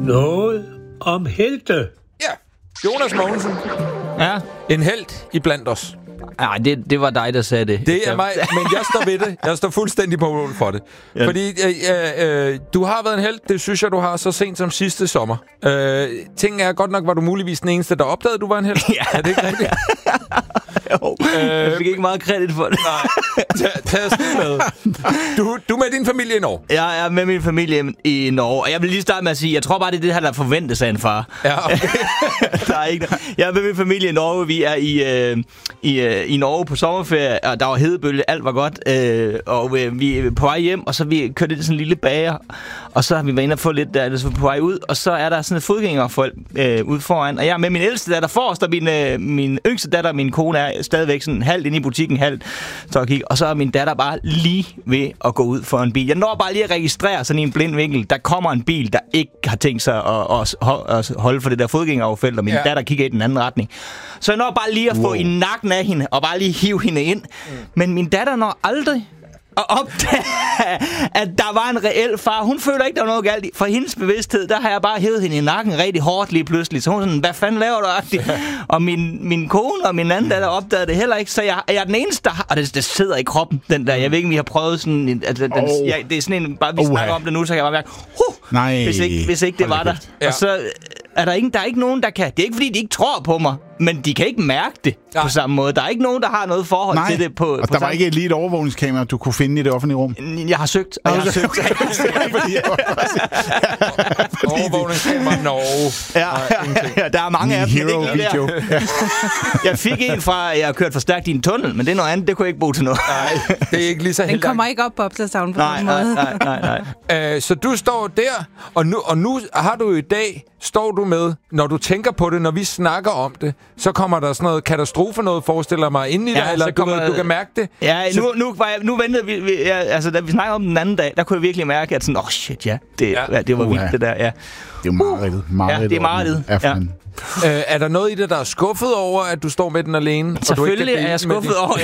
Noget om helte. Ja, Jonas Mogensen. Ja. En helt iblandt os. Nej, det var dig, der sagde det. Det er mig, men jeg står ved det. Jeg står fuldstændig på mål for det. Ja. Fordi du har været en helt, det synes jeg, du har så sent som sidste sommer. Ting er godt nok, var du muligvis den eneste, der opdagede, du var en helt. Ja. Er det ikke rigtigt? Jo, jeg fik ikke meget kredit for det. Nej, tag os med. Du er med din familie i Norge? Jeg er med min familie i Norge, og jeg vil lige starte med at sige, jeg tror bare, det er det her, der forventes af en far. Ja, okay. Der er ikke. Jeg er med min familie i Norge. Vi er i Norge på sommerferie, og der var hedebølge, alt var godt. Og vi er på vej hjem, og så vi kørte ind i sådan en lille bager, og så har vi været inde og få lidt der, så på vej ud, og så er der sådan et fodgængerfolk ude foran, og jeg er med min ældste datter forrest, og min yngste datter, min kone, er stadigvæk sådan halvt inde i butikken, halvt så at kigge, og så er min datter bare lige ved at gå ud for en bil. Jeg når bare lige at registrere sådan i en blind vinkel, der kommer en bil, der ikke har tænkt sig at holde for det der fodgængeroverfelt, og min datter kigger i den anden retning. Så jeg når bare lige at få i nakken af hende, og bare lige hive hende ind. Men min datter når aldrig at opdage, at der var en reel far. Hun føler ikke, der var noget galt i. For hendes bevidsthed, der har jeg bare hævet hende i nakken rigtig hårdt lige pludselig. Så hun sådan, hvad fanden laver du? Og min kone og min anden datter opdagede det heller ikke. Så jeg er den eneste, der har... Og det sidder i kroppen, den der. Jeg ved ikke, om I har prøvet sådan... det er sådan en... Bare vi snakker om det nu, så kan jeg bare mærke... Hvis ikke det var der. Ja. Og så... Der er ikke nogen, der kan... Det er ikke, fordi de ikke tror på mig, men de kan ikke mærke det på samme måde. Der er ikke nogen, der har noget forhold til det på... Og der var ikke lige et overvågningskamera, du kunne finde i det offentlige rum? Jeg har søgt, og jeg har søgt. Overvågningskamera Norge. Ja, der er mange af dem. Hero-video. Jeg fik en fra... Jeg har kørt for stærkt i en tunnel, men det er noget andet. Det kunne jeg ikke bruge til noget. Nej, det er ikke lige så helt. Den kommer ikke op på opslagstavlen på den måde. Nej. Så du står der, og nu har du i dag... Står du med, når du tænker på det, når vi snakker om det, så kommer der sådan noget katastrofe, noget forestiller mig ind i dig, eller du kan mærke det? Ja, nu ventede vi altså da vi snakkede om den anden dag, der kunne jeg virkelig mærke, at sådan, shit, det var vildt, det der, ja. Det er jo mareridtet. Ja, det er mareridtet, ja. Er der noget i det, der er skuffet over, at du står med den alene? Selvfølgelig er jeg skuffet over,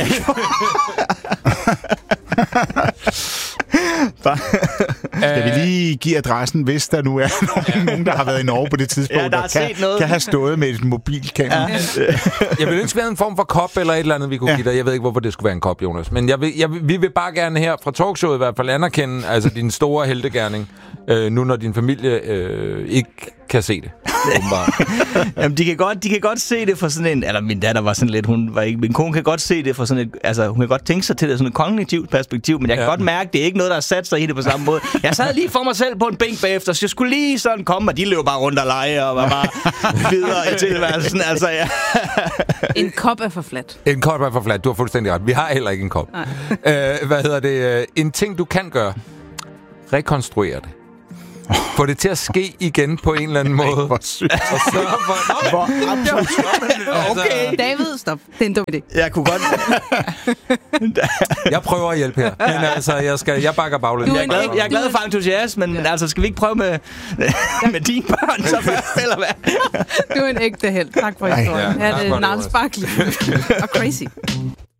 Skal vi lige give adressen, hvis der nu er nogen, der har været i Norge på det tidspunkt, der kan have stået med et mobilkamera? Jeg vil ønske, at vi havde en form for kop eller et eller andet, vi kunne give dig. Jeg ved ikke, hvorfor det skulle være en kop, Jonas. Men vi vil bare gerne her fra talkshowet i hvert fald anerkende altså din store heltegerning, nu når din familie ikke kan se det. Jamen, de kan godt se det for sådan en... Eller min datter var sådan lidt... Min kone kan godt se det for sådan et... Altså, hun kan godt tænke sig til det sådan et kognitivt perspektiv, men jeg kan godt mærke, det er ikke noget, der har sat sig i det på samme måde. Jeg sad lige for mig selv på en bænk bagefter, så jeg skulle lige sådan komme, og de løb bare rundt og lege, og var bare videre i tilværelsen. Altså, ja. En kop er for flat. En kop er for flat. Du har fuldstændig ret. Vi har heller ikke en kop. En ting, du kan gøre. Rekonstruere det. Få det til at ske igen på en eller anden måde. Hvor sygt. Okay, David, stop. Det er en dum idé. Jeg kunne godt... Jeg prøver at hjælpe her. Men altså, jeg bakker baglæns. Jeg er glad for entusiasmen, men altså, skal vi ikke prøve med dine børn, så eller hvad? Du er en ægte helt. Tak for historien. Ja, det er navnsparkligt og crazy.